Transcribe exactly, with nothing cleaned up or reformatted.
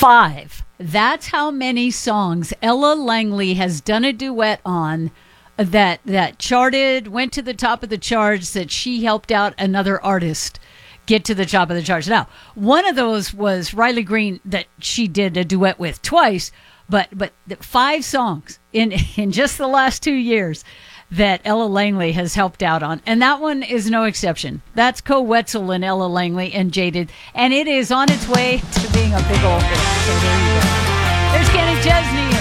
Five. That's how many songs Ella Langley has done a duet on that that charted, went to the top of the charts, that she helped out another artist get to the top of the charts. Now, one of those was Riley Green that she did a duet with twice, but but five songs in, in just the last two years that Ella Langley has helped out on. And that one is no exception. That's Co Wetzel and Ella Langley and Jaded. And it is on its way to being a big old hit. So there you go. There's Kenny Chesney.